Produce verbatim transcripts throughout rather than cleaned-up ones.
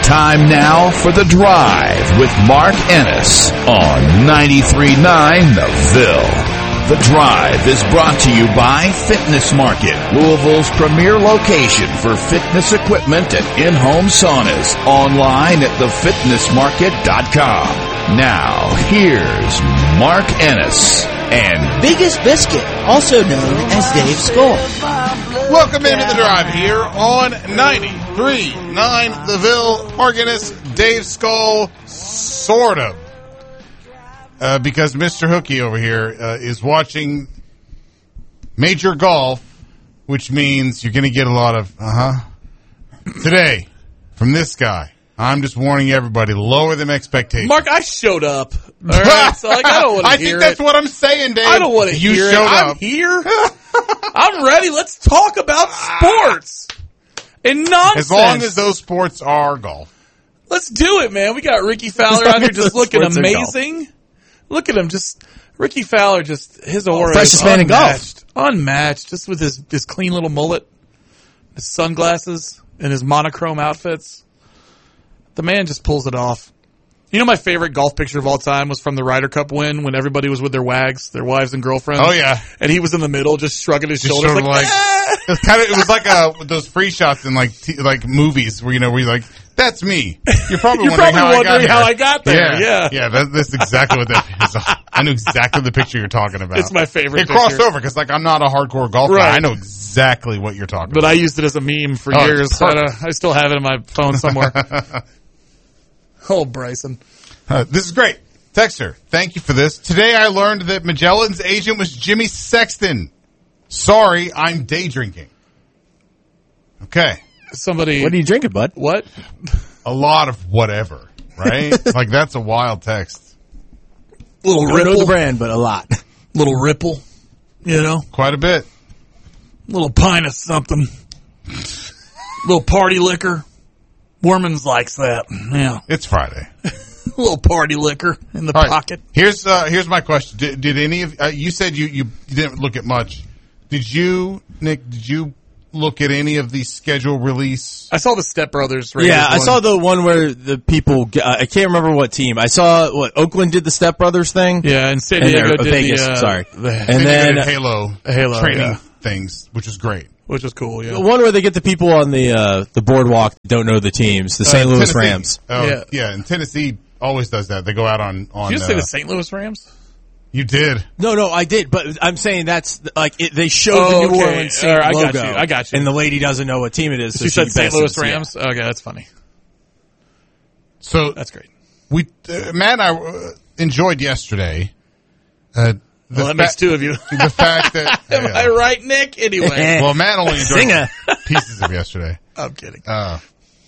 Time now for The Drive with Mark Ennis on ninety-three point nine The Ville. The Drive is brought to you by Fitness Market, Louisville's premier location for fitness equipment and in-home saunas. Online at the fitness market dot com. Now, here's Mark Ennis and Biggest Biscuit, also known as Dave Skull. Welcome into The Drive here on ninety-three point nine The Ville. Mark Ennis, Dave Skull, sort of. Uh, because Mister Hookie over here uh, is watching Major Golf, which means you're going to get a lot of, uh-huh. Today, from this guy, I'm just warning everybody, lower them expectations. Mark, I showed up. All right, so like, I don't want to I hear think that's it. what I'm saying, Dave. I don't want to you hear showed it. up. I'm here. I'm ready. Let's talk about sports and nonsense. As long as those sports are golf. Let's do it, man. We got Ricky Fowler out here just looking Sports are amazing. Look at him, just Ricky Fowler, just his aura Freshest is man in golf. unmatched, unmatched, just with his, his clean little mullet, his sunglasses, and his monochrome outfits. The man just pulls it off. You know, my favorite golf picture of all time was from the Ryder Cup win when everybody was with their wags, their wives and girlfriends. Oh, yeah. And he was in the middle, just shrugging his Just shoulders sort of like, like- "Ah!" It was kind of, it was like uh those free shots in like t- like movies where you know where you're like, that's me. You're probably You're wondering, probably how, wondering I got how here. I got there. Yeah. yeah. That, that's exactly what that is. I know exactly the picture you're talking about. It's my favorite It crossed picture. over because like I'm not a hardcore golfer. Right. I know exactly what you're talking But about. I used it as a meme for Oh, years. it's I, perfect. I still have it in my phone somewhere. Oh, Bryson. Uh, this is great. Texter, thank you for this. Today I learned that Magellan's agent was Jimmy Sexton. Sorry, I'm day drinking. Okay. Somebody. What are you drinking, bud? What? A lot of whatever, right? Like that's a wild text. Little I don't know the ripple. brand, but a lot. Little ripple. You know? Quite a bit. Little pint of something. Little party liquor. Wormans likes that. Yeah. It's Friday. A little party liquor in the All right. pocket. Here's uh, here's my question. Did, did any of uh, you said you, you didn't look at much? Did you, Nick? Did you look at any of the schedule release? I saw the Step Brothers. Raiders Yeah, I one. saw the one where the people, uh, I can't remember what team. I saw what Oakland did the Step Brothers thing. Yeah, and San And Diego they're- did Vegas, the, uh, sorry. the- And They then- did Halo, Halo, training yeah. things, which was great. which was cool, yeah. The one where they get the people on the uh, the boardwalk that don't know the teams, the Uh, Saint Louis Tennessee. Rams. Oh, Yeah. yeah. And Tennessee always does that. They go out on on. Did you just uh, say the Saint Louis Rams? You did. No, no, I did, but I'm saying that's like it, they showed Oh, the New okay. Orleans Saint All right, I got logo. you, I got you. And the lady doesn't know what team it is. So She said Saint guesses, Louis yeah. Rams? Okay, that's funny. So That's great. we, uh, Matt and I uh, enjoyed yesterday. Uh, the Well, that makes fa- two of you. The fact that Am yeah. I right, Nick? Anyway. Well, Matt only enjoyed Singer. pieces of yesterday. I'm kidding. Uh,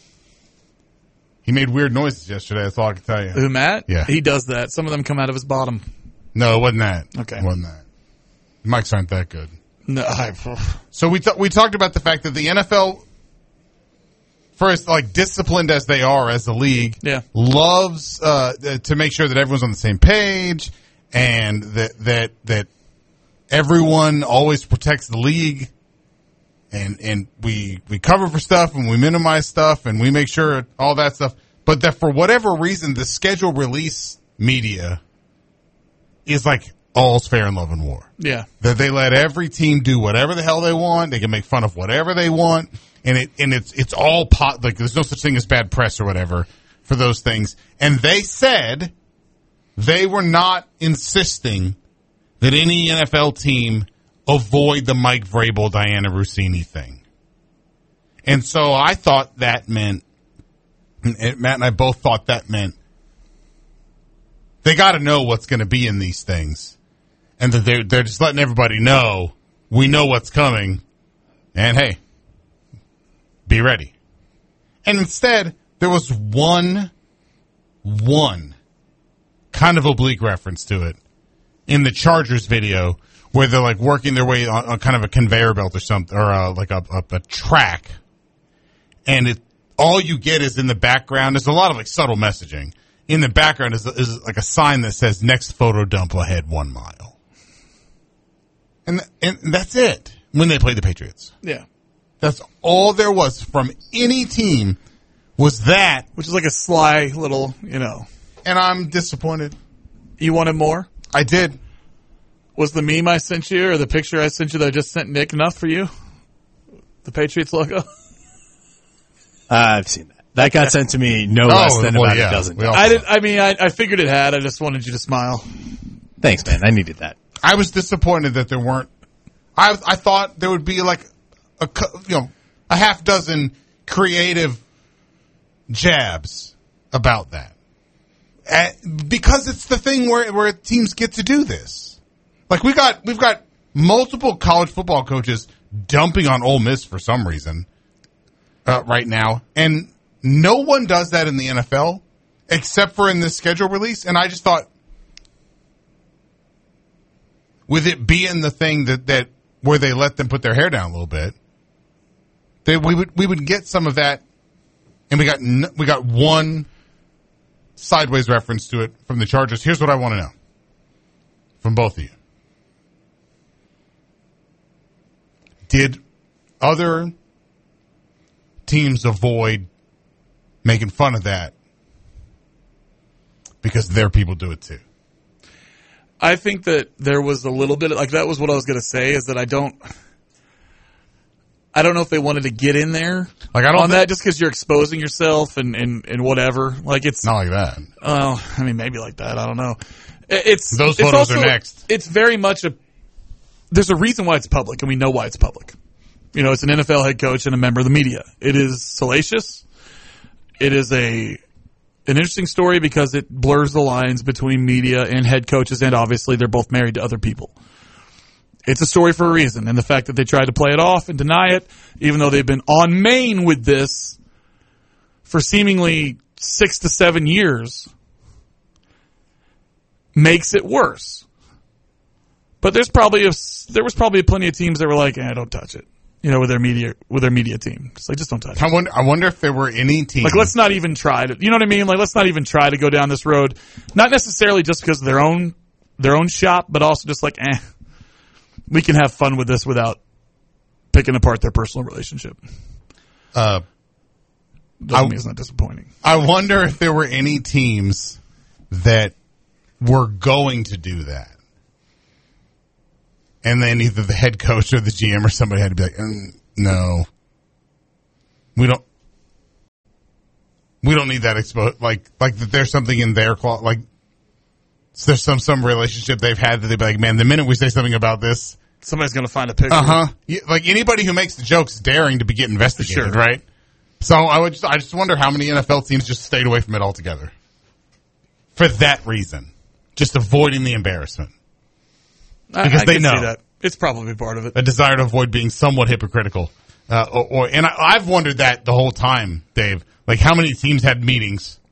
he made weird noises yesterday. That's all I can tell you. Who, Matt? Yeah. He does that. Some of them come out of his bottom. No, it wasn't that. Okay. It wasn't that. The mics aren't that good. No, I, So we th- we talked about the fact that the N F L, for as like disciplined as they are as a league, Yeah. loves uh, th- to make sure that everyone's on the same page and that that that everyone always protects the league, and and we we cover for stuff and we minimize stuff and we make sure all that stuff. But that for whatever reason, the schedule release media is like all's fair in love and war. yeah. That they let every team do whatever the hell they want. They can make fun of whatever they want, and it and it's it's all pot. Like there's no such thing as bad press or whatever for those things. And they said they were not insisting that any N F L team avoid the Mike Vrabel, Diana Rossini thing. And so I thought that meant, and Matt and I both thought that meant they got to know what's going to be in these things. And that they're, they're just letting everybody know, we know what's coming, and hey, be ready. And instead, there was one, one kind of oblique reference to it in the Chargers video where they're like working their way on, on kind of a conveyor belt or something, or uh, like a, a, a track. And it, all you get is in the background, there's a lot of like subtle messaging. In the background is, is like a sign that says next photo dump ahead one mile. And, and that's it when they played the Patriots. Yeah. That's all there was from any team was that, Which is like a sly little, you know. and I'm disappointed. You wanted more? I did. Was the meme I sent you or the picture I sent you that I just sent Nick enough for you? The Patriots logo? Uh, I've seen that. That got sent to me no Oh, less than well, about yeah. a dozen We all- times. I did. I mean, I, I figured it had. I just wanted you to smile. Thanks, man. I needed that. I was disappointed that there weren't. I I thought there would be like a cou- you know a half dozen creative jabs about that, Uh, because it's the thing where where teams get to do this. Like we got we've got multiple college football coaches dumping on Ole Miss for some reason uh, right now, and no one does that in the N F L except for in this schedule release. And I just thought, with it being the thing that, that where they let them put their hair down a little bit, they we would we would get some of that, and we got n- we got one sideways reference to it from the Chargers. Here's what I want to know from both of you: did other teams avoid making fun of that because their people do it too? I think that there was a little bit of, like that was what I was going to say is that I don't I don't know if they wanted to get in there Like I don't on think- that just because you're exposing yourself and, and, and whatever. Like it's Not like that. well, I mean maybe like that. I don't know. It- It's Those it's photos also- are next. It's very much a there's a reason why it's public and we know why it's public. You know, it's an N F L head coach and a member of the media. It is salacious. It is a an interesting story because it blurs the lines between media and head coaches, and obviously they're both married to other people. It's a story for a reason, and the fact that they tried to play it off and deny it, even though they've been on main with this for seemingly six to seven years, makes it worse. But there's probably a, there was probably plenty of teams that were like, eh, don't touch it. You know, with their media, with their media team. Just like, just don't touch it. I wonder, I wonder if there were any teams. Like, let's not even try to, you know what I mean? Like, let's not even try to go down this road. Not necessarily just because of their own, their own shop, but also just like, eh, we can have fun with this without picking apart their personal relationship. Uh, Doesn't I- mean it's not disappointing. I wonder if there were any teams that were going to do that. And then either the head coach or the G M or somebody had to be like, mm, no, we don't, we don't need that exposed. Like, like that there's something in their claw, like there's some, some relationship they've had that they'd be like, man, the minute we say something about this, Somebody's going to find a picture. uh huh. Like anybody who makes the jokes is daring to be get investigated, Sure. right? So I would, just, I just wonder how many N F L teams just stayed away from it altogether for that reason, just avoiding the embarrassment. I- because I they can know. see that. It's probably part of it. A desire to avoid being somewhat hypocritical, uh, or, or and I, I've wondered that the whole time, Dave. Like how many teams had meetings?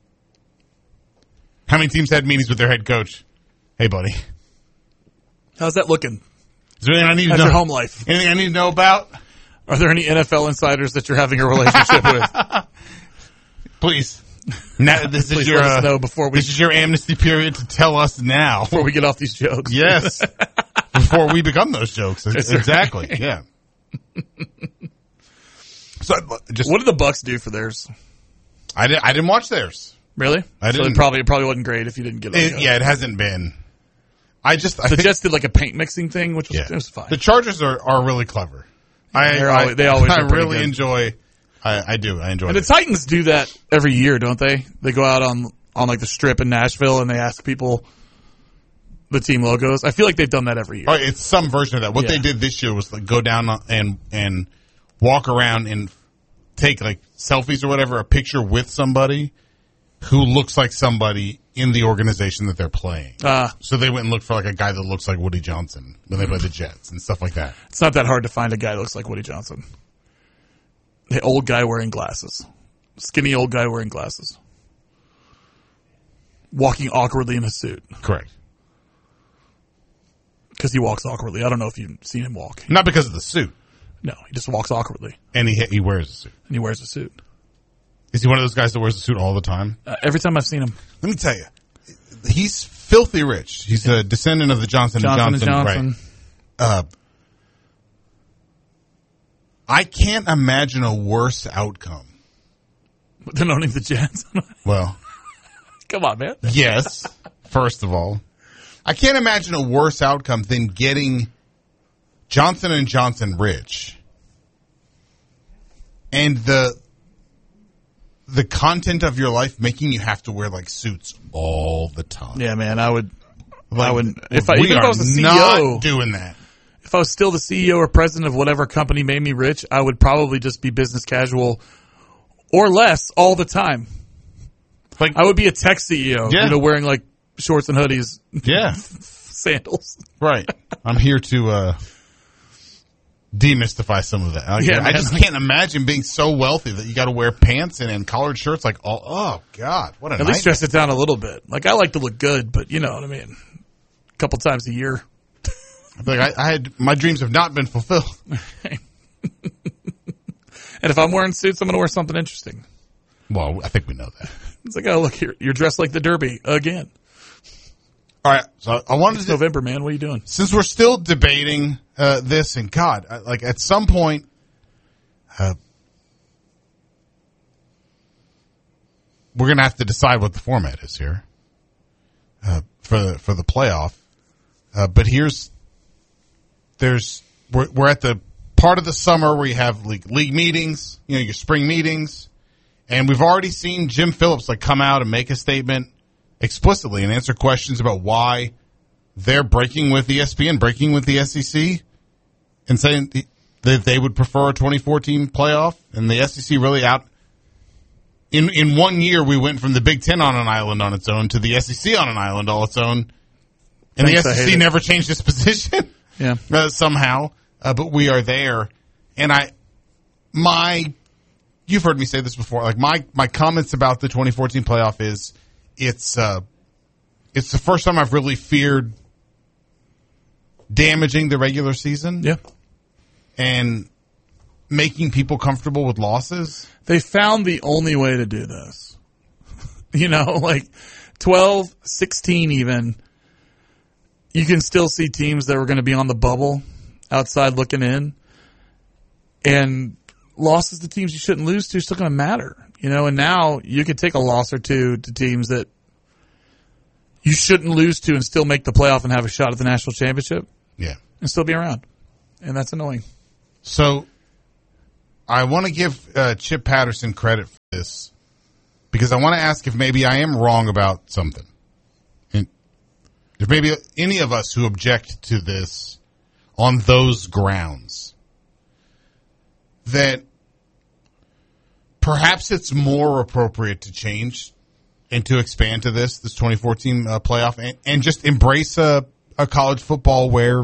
How many teams had meetings with their head coach? Hey, buddy, How's that looking? is there anything I need to How's know? your home life? Anything I need to know about? Are there any N F L insiders that you're having a relationship with? Please. Now, this Please is your let us uh, know before we this is your amnesty period to tell us now. before we get off these jokes. Yes, before we become those jokes. Yes, sir. Exactly. Yeah. So just What did the Bucks do for theirs? I didn't I didn't watch theirs. Really? I So didn't. it probably it probably wasn't great if you didn't get It, like yeah, it hasn't been. I just I The think Jets did like a paint mixing thing, which was, yeah. it was fine. The Chargers are, are really clever. I They're I, always- they always I are pretty really good. enjoy. I, I do. I enjoy. And the it. Titans do that every year, don't they? They go out on on like the strip in Nashville and they ask people the team logos. I feel like they've done that every year. Oh, it's some version of that. What Yeah. they did this year was like go down and and walk around and take like selfies or whatever, a picture with somebody who looks like somebody in the organization that they're playing. Uh, So they went and looked for like a guy that looks like Woody Johnson when they play the Jets and stuff like that. it's not that hard to find a guy that looks like Woody Johnson. The old guy wearing glasses. Skinny old guy wearing glasses. Walking awkwardly in a suit. Correct. Because he walks awkwardly. I don't know if you've seen him walk. Not because of the suit, No, he just walks awkwardly. and he he wears a suit. And he wears a suit. Is he one of those guys that wears a suit all the time? Uh, every time I've seen him. Let me tell you, he's filthy rich. He's a descendant of the Johnson, Johnson and Johnson, and Johnson. right? Uh, I can't imagine a worse outcome Than owning the Jets. Well, come on, man. Yes. First of all, I can't imagine a worse outcome than getting Johnson and Johnson rich. And the the content of your life making you have to wear like suits all the time. Yeah, man, I would. Like, I would. If I, we even if are I was the C E not O, doing that. if I was still the C E O or president of whatever company made me rich, I would probably just be business casual or less all the time. Like I would be a tech C E O, Yeah. you know, wearing like shorts and hoodies, Yeah. sandals. Right. I'm here to uh, demystify some of that. I, Yeah, I man. just can't imagine being so wealthy that you got to wear pants and, and collared shirts like all. Oh God, what a At nightmare. least dress it down a little bit. Like I like to look good, but you know what I mean. A couple times a year. Like I, I had my dreams have not been fulfilled. And if I'm wearing suits, I'm going to wear something interesting. Well, I think we know that. It's like, oh look here, you're dressed like the Derby again. All right, so I wanted It's to November, man. What are you doing? since we're still debating uh, this, and God, I- like at some point, uh, we're gonna have to decide what the format is here uh, for the for the playoff. Uh, but here's there's we're we're at the part of the summer where you have league, league meetings, you know, your spring meetings, and we've already seen Jim Phillips like come out and make a statement explicitly and answer questions about why they're breaking with E S P N, breaking with the S E C, and saying that they would prefer a twenty fourteen playoff, and the S E C really out. In in one year, we went from the Big Ten on an island on its own to the S E C on an island all its own, and Thanks, the I S E hate C it. never changed its position Yeah. uh, somehow. Uh, but we are there, and I, my, you've heard me say this before. Like my my comments about the twenty fourteen playoff is, it's uh, it's the first time I've really feared damaging the regular season Yeah. and making people comfortable with losses. They found the only way to do this. You know, like twelve, sixteen even, you can still see teams that were going to be on the bubble outside looking in. And losses to teams you shouldn't lose to are still going to matter. You know, and now you can take a loss or two to teams that you shouldn't lose to and still make the playoff and have a shot at the national championship Yeah. and still be around. And that's annoying. So I want to give uh, Chip Patterson credit for this because I want to ask if maybe I am wrong about something. And if maybe any of us who object to this on those grounds, that perhaps it's more appropriate to change and to expand to this, this twenty fourteen uh, playoff, and, and just embrace a, a college football where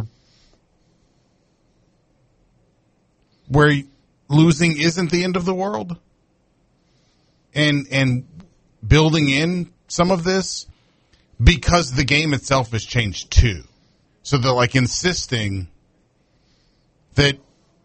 where losing isn't the end of the world, and and building in some of this because the game itself has changed too. So they're like insisting that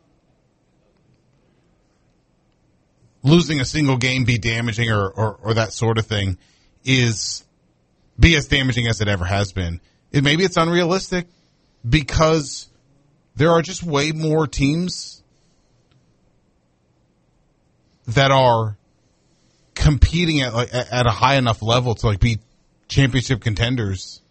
losing a single game be damaging or, or, or that sort of thing is be as damaging as it ever has been. It, maybe it's unrealistic because there are just way more teams that are competing at like at a high enough level to like be championship contenders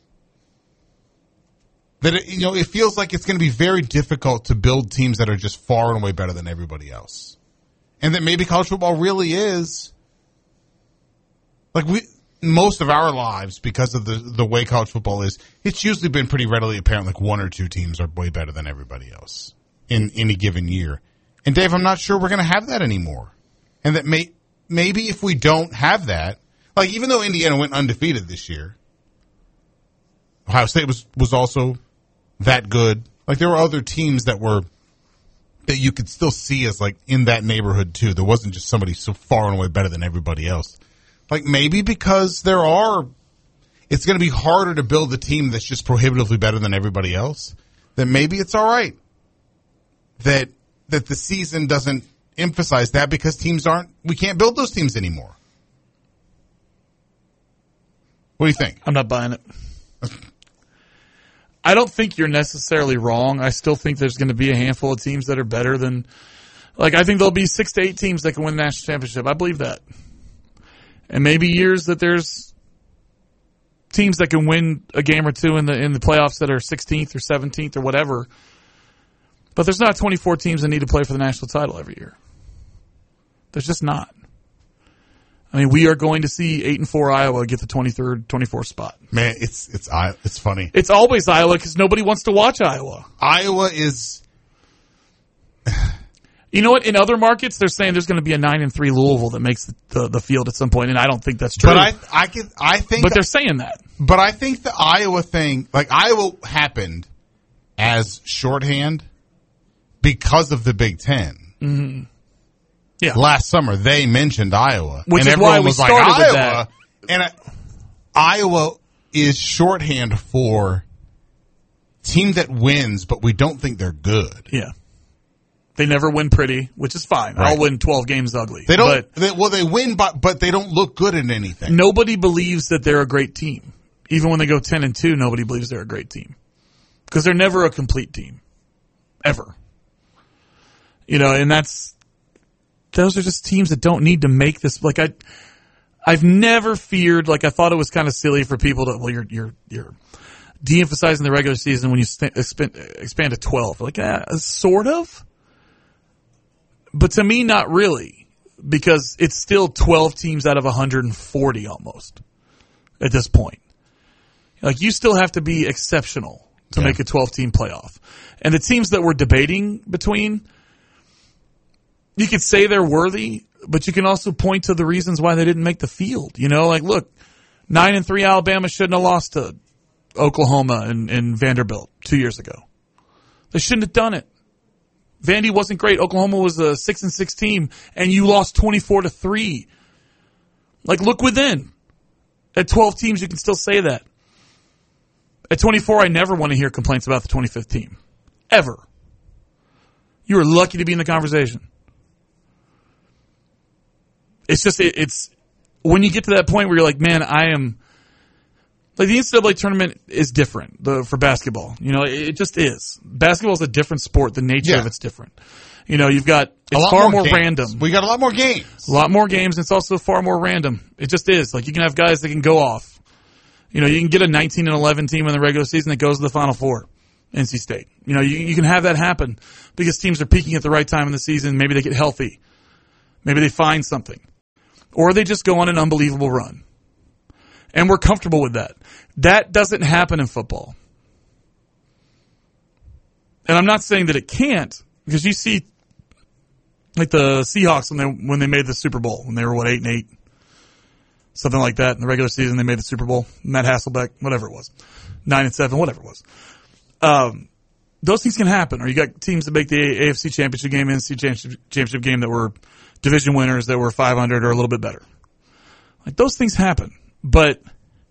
that it, you know it feels like it's going to be very difficult to build teams that are just far and away better than everybody else, and that maybe college football really is like we most of our lives because of the the way college football is. It's usually been pretty readily apparent like one or two teams are way better than everybody else in any given year. And Dave, I'm not sure we're going to have that anymore. And that may, maybe if we don't have that, like even though Indiana went undefeated this year, Ohio State was, was also that good. Like there were other teams that were, that you could still see as like in that neighborhood too. There wasn't just somebody so far and away better than everybody else. Like maybe because there are, it's going to be harder to build a team that's just prohibitively better than everybody else. Then maybe it's all right that that the season doesn't emphasize that because teams aren't, we can't build those teams anymore. What do you think? I'm not buying it. I don't think you're necessarily wrong. I still think there's going to be a handful of teams that are better than Like, I think there'll be six to eight teams that can win the national championship. I believe that. And maybe years that there's teams that can win a game or two in the in the playoffs that are sixteenth or seventeenth or whatever. But there's not twenty-four teams that need to play for the national title every year. There's just not. I mean, we are going to see eight and four Iowa get the twenty-third, twenty-fourth spot. Man, it's it's it's funny. It's always Iowa because nobody wants to watch Iowa. Iowa is. You know what? In other markets, they're saying there's going to be a nine and three Louisville that makes the, the, the field at some point, and I don't think that's true. But I I can I think. But they're saying that. But I think the Iowa thing, like Iowa, happened as shorthand because of the Big Ten. Mm-hmm. Yeah. Last summer, they mentioned Iowa, which and is everyone why we was started like, with Iowa, that. And I, Iowa is shorthand for team that wins, but we don't think they're good. Yeah. They never win pretty, which is fine. Right. I'll win twelve games ugly. They don't. But They, well, they win, but but they don't look good in anything. nobody believes that they're a great team. Even when they go ten and two, nobody believes they're a great team because they're never a complete team, ever. You know, and that's those are just teams that don't need to make this. Like I, I've never feared. Like I thought it was kind of silly for people to. Well, you're you're you're de-emphasizing the regular season when you st- expand, expand to twelve. Like eh, sort of. But to me, not really, because it's still twelve teams out of one hundred forty almost at this point. Like, you still have to be exceptional to yeah. make a twelve-team playoff. And the teams that we're debating between, you could say they're worthy, but you can also point to the reasons why they didn't make the field. You know, like, look, nine and three Alabama shouldn't have lost to Oklahoma and, and Vanderbilt two years ago. They shouldn't have done it. Vandy wasn't great. Oklahoma was a six and six team, and you lost twenty-four to three. Like, look within. At twelve teams, you can still say that. At twenty-four, I never want to hear complaints about the twenty-fifth team. Ever. You were lucky to be in the conversation. It's just, it, it's, when you get to that point where you're like, man, I am, like the N C double A tournament is different the, for basketball. You know, it, it just is. Basketball is a different sport. The nature Yeah. of it's different. You know, you've got, A it's lot far more games. random. We got a lot more games. A lot more games. It's also far more random. It just is. Like, you can have guys that can go off. You know, you can get a nineteen and eleven team in the regular season that goes to the Final Four. N C State. You know, you, you can have that happen because teams are peaking at the right time in the season. Maybe they get healthy. Maybe they find something. Or they just go on an unbelievable run. And we're comfortable with that. That doesn't happen in football. And I'm not saying that it can't, because you see, like the Seahawks when they when they made the Super Bowl, when they were, what, eight and eight? Something like that. In the regular season, they made the Super Bowl. Matt Hasselbeck, whatever it was. Nine and seven, whatever it was. Um, those things can happen. Or you got teams that make the A F C Championship game, N F C Championship game that were division winners that were five hundred or a little bit better. Like, those things happen. But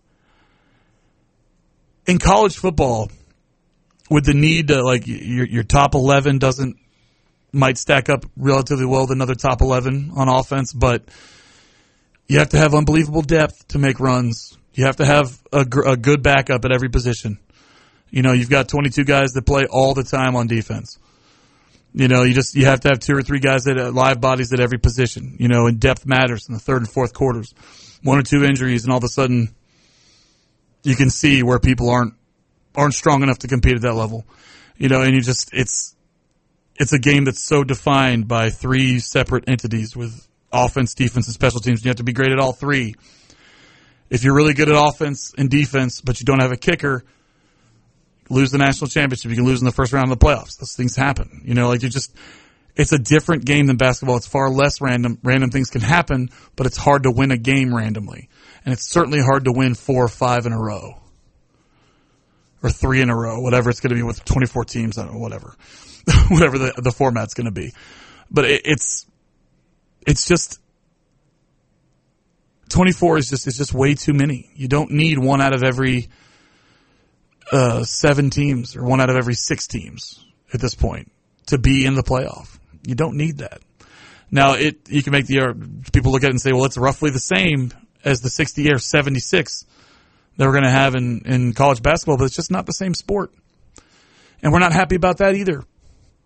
in college football, with the need to, like, your your top eleven doesn't, might stack up relatively well with another top eleven on offense, but you have to have unbelievable depth to make runs. You have to have a, a good backup at every position. You know, you've got twenty-two guys that play all the time on defense. You know, you just, you have to have two or three guys that are live bodies at every position. You know, and depth matters in the third and fourth quarters. One or two injuries, and all of a sudden, you can see where people aren't aren't strong enough to compete at that level. You know, and you just, it's it's a game that's so defined by three separate entities with offense, defense, and special teams. You have to be great at all three. If you're really good at offense and defense, but you don't have a kicker, lose the national championship. You can lose in the first round of the playoffs. Those things happen. You know, like, you just, it's a different game than basketball. It's far less random. Random things can happen, but it's hard to win a game randomly. And it's certainly hard to win four or five in a row. Or three in a row, whatever it's going to be with twenty-four teams, I don't know, whatever. whatever the, the format's going to be. But it, it's, it's just, twenty-four is just, it's just way too many. You don't need one out of every uh, seven teams or one out of every six teams at this point to be in the playoff. You don't need that. Now, it you can make the uh, people look at it and say, well, it's roughly the same as the sixty or seventy-six that we're going to have in, in college basketball, but it's just not the same sport. And we're not happy about that either.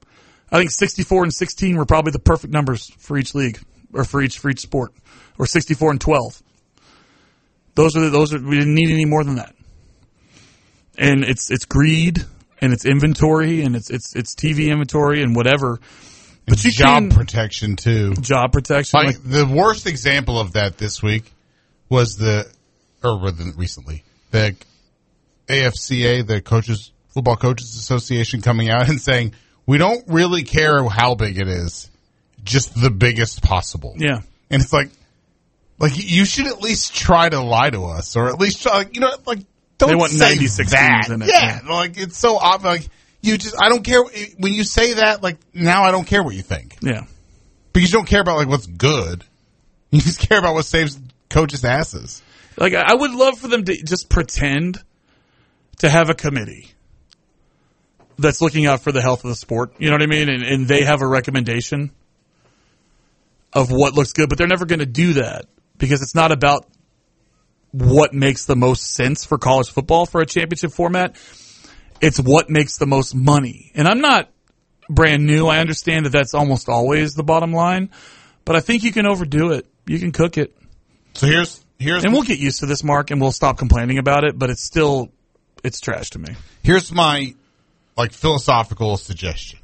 I think sixty-four and sixteen were probably the perfect numbers for each league or for each for each sport, or sixty-four and twelve. Those are the, those are we didn't need any more than that. And it's it's greed and it's inventory and it's it's it's T V inventory and whatever. But you job can, protection too. Job protection. Like, Like, the worst example of that this week was the, or recently, the A F C A, the coaches, Football Coaches Association, coming out and saying, we don't really care how big it is, just the biggest possible. yeah. And it's like, like you should at least try to lie to us, or at least try, like, you know, like don't They want say ninety-six that. teams in it, Yeah, yeah. like it's so obvious. Like you just, I don't care when you say that. Like now, I don't care what you think Yeah. because you don't care about like what's good. You just care about what saves coaches' asses. Like, I would love for them to just pretend to have a committee that's looking out for the health of the sport. You know what I mean? And, and they have a recommendation of what looks good, but they're never going to do that because it's not about what makes the most sense for college football for a championship format. It's what makes the most money. And I'm not brand new. I understand that that's almost always the bottom line, but I think you can overdo it. You can cook it. So here's here's And we'll get used to this, Mark, and we'll stop complaining about it, but it's still, it's trash to me. here's my like philosophical suggestion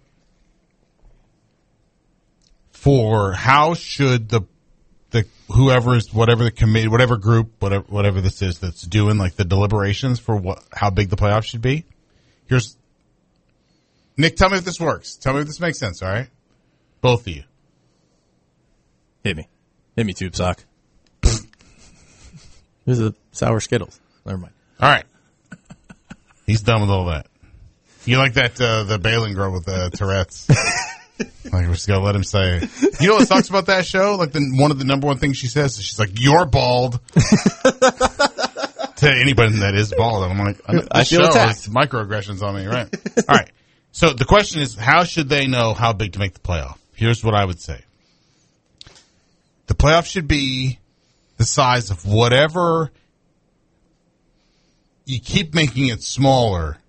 for how should the the whoever is whatever the committee, whatever group, whatever whatever this is that's doing like the deliberations for what how big the playoffs should be. Here's Nick. Tell me if this works. Tell me if this makes sense. All right, both of you. Hit me. Hit me, tube sock. There's the sour Skittles. Never mind. All right, he's done with all that. You like that uh, the Balin girl with the Tourette's? Like we're just gonna let him say. You know what sucks about that show? Like the one of the number one things she says is she's like, "You're bald." To anybody that is bald, I'm like, I feel show attacked. is microaggressions on me, right? All right. So the question is, how should they know how big to make the playoff? Here's what I would say: the playoff should be the size of whatever. You keep making it smaller.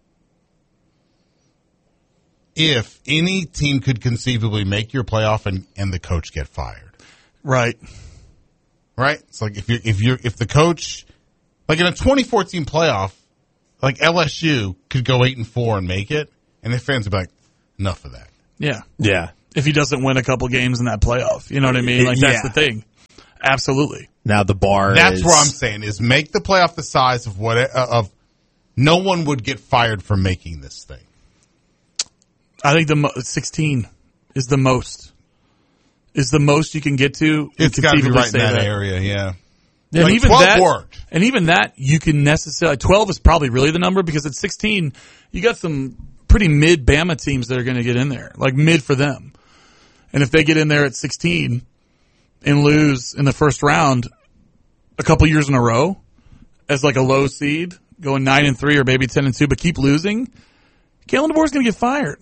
If any team could conceivably make your playoff and, and the coach get fired, Right. right? It's like if you if you if the coach, like in a twenty fourteen playoff, like L S U could go eight and four and make it, and the fans would be like, enough of that. Yeah. Yeah. If he doesn't win a couple games in that playoff. You know what I mean? Like, that's Yeah. the thing. Absolutely. Now the bar That's is, what I'm saying is make the playoff the size of what uh, of no one would get fired for making this thing. I think the mo- sixteen is the most. Is the most you can get to. and It's got to be conceivably right in say that, area, yeah. And Like, even twelve that, worked. and even that, you can necessarily, twelve is probably really the number because at sixteen, you got some pretty mid Bama teams that are going to get in there, like mid for them. And if they get in there at sixteen and lose in the first round a couple years in a row as like a low seed, going nine and three or maybe ten and two, but keep losing, Kalen DeBoer's going to get fired.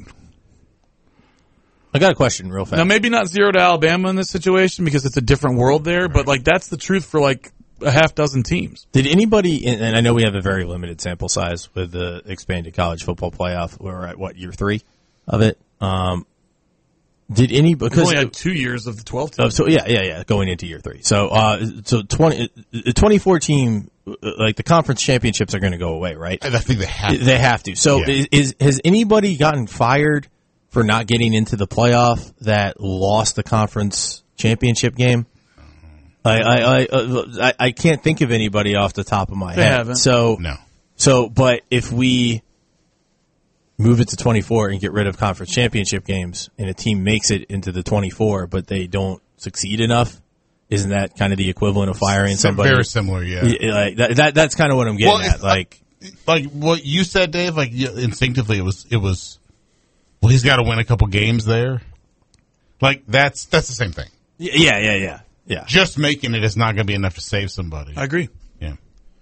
I got a question real fast. Now, maybe not zero to Alabama in this situation because it's a different world there, but like that's the truth for like a half dozen teams. Did anybody, and I know we have a very limited sample size with the expanded college football playoff. We're at what, year three of it? Um, did any, We because, only had two years of the twelve oh, teams. so yeah, yeah, yeah, going into year three. So, uh, so twenty, the twenty fourteen, like the conference championships are going to go away, right? I think they have to. They have to. So Yeah. is, is, has anybody gotten fired for not getting into the playoff that lost the conference championship game? I I I, uh, I I can't think of anybody off the top of my They head. haven't. So No. so, but if we move it to twenty-four and get rid of conference championship games, and a team makes it into the twenty-four, but they don't succeed enough, isn't that kind of the equivalent of firing Some somebody? very similar, yeah. Yeah, like that, that that's kind of what I'm getting Well, at. if- Like, Like what you said, Dave. Like you, instinctively, it was it was. Well, he's got to win a couple games there. Like that's that's the same thing. yeah, yeah, yeah, yeah. Just making it is not going to be enough to save somebody. I agree. Yeah,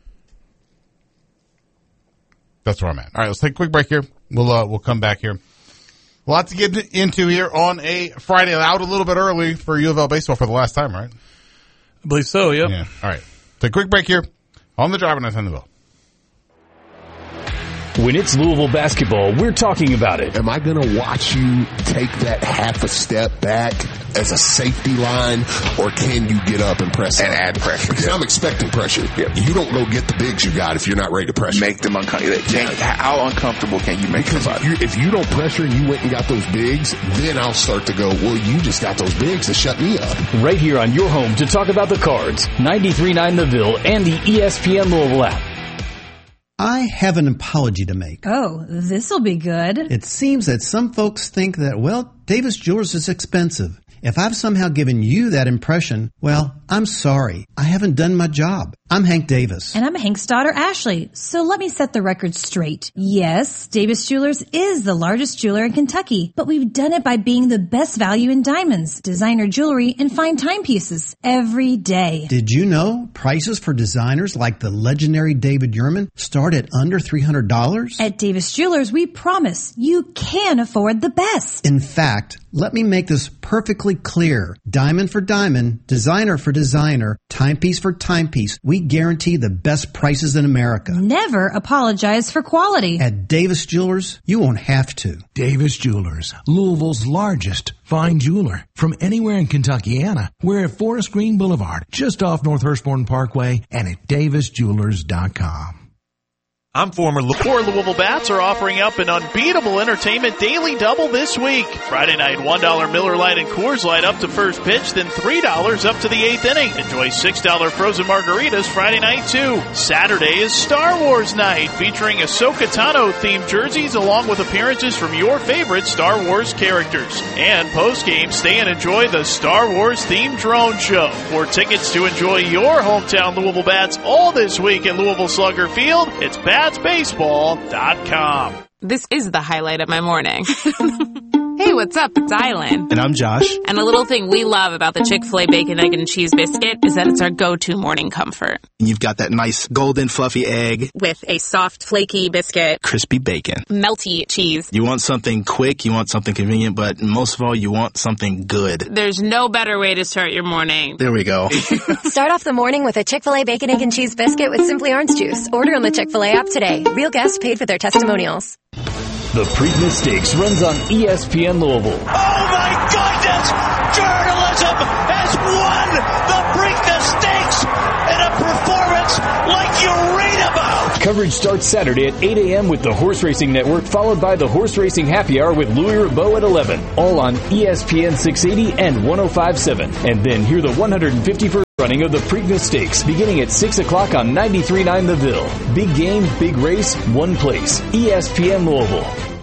that's where I'm at. All right, let's take a quick break here. We'll uh, we'll come back here. A lot to get into here on a Friday. Out a little bit early for U of L baseball for the last time, right? I believe so, yep. Yeah. All right. Take a quick break here on the Drive and I Bell. When it's Louisville basketball, we're talking about it. Am I going to watch you take that half a step back as a safety line, or can you get up and press and up? add pressure? Because yeah. I'm expecting pressure. Yeah. You don't go get the bigs you got if you're not ready to pressure. Make them uncomfortable. How uncomfortable can you make because somebody? If you, if you don't pressure and you went and got those bigs, then I'll start to go, well, you just got those bigs to shut me up. Right here on your home to talk about the Cards, ninety-three point nine The Ville and the E S P N Louisville app. I have an apology to make. Oh, this'll be good. It seems that some folks think that, well, Davis Jewelers is expensive. If I've somehow given you that impression, well, I'm sorry. I haven't done my job. I'm Hank Davis. And I'm Hank's daughter, Ashley. So let me set the record straight. Yes, Davis Jewelers is the largest jeweler in Kentucky, but we've done it by being the best value in diamonds, designer jewelry, and fine timepieces every day. Did you know prices for designers like the legendary David Yurman start at under three hundred dollars? At Davis Jewelers, we promise you can afford the best. In fact, let me make this perfectly clear. Diamond for diamond, designer for designer, timepiece for timepiece. We guarantee the best prices in America. Never apologize for quality. At Davis Jewelers, you won't have to. Davis Jewelers, Louisville's largest fine jeweler. From anywhere in Kentuckiana, we're at Forest Green Boulevard, just off North Hurstbourne Parkway, and at davis jewelers dot com. I'm former Four Louisville Bats are offering up an unbeatable entertainment daily double this week. Friday night, one dollar Miller Lite and Coors Light up to first pitch, then three dollars up to the eighth inning. Enjoy six dollar frozen margaritas Friday night, too. Saturday is Star Wars night, featuring Ahsoka Tano-themed jerseys along with appearances from your favorite Star Wars characters. And post-game, stay and enjoy the Star Wars-themed drone show. For tickets to enjoy your hometown Louisville Bats all this week at Louisville Slugger Field, it's bats baseball dot com. This is the highlight of my morning. Hey, what's up? It's Island. And I'm Josh. And a little thing we love about the Chick-fil-A Bacon, Egg, and Cheese Biscuit is that it's our go-to morning comfort. You've got that nice golden fluffy egg. With a soft, flaky biscuit. Crispy bacon. Melty cheese. You want something quick, you want something convenient, but most of all, you want something good. There's no better way to start your morning. There we go. Start off the morning with a Chick-fil-A Bacon, Egg, and Cheese Biscuit with Simply Orange Juice. Order on the Chick-fil-A app today. Real guests paid for their testimonials. The Preakness Stakes runs on E S P N Louisville. Oh my goodness! Journalism has won the Preakness Stakes in a performance like you read about! Coverage starts Saturday at eight a.m. with the Horse Racing Network, followed by the Horse Racing Happy Hour with Louis Rabeau at eleven. All on E S P N six eighty and one oh five point seven. And then hear the one hundred fifty-first running of the Preakness Stakes beginning at six o'clock on ninety-three point nine The Ville. Big game, big race, one place. E S P N Louisville.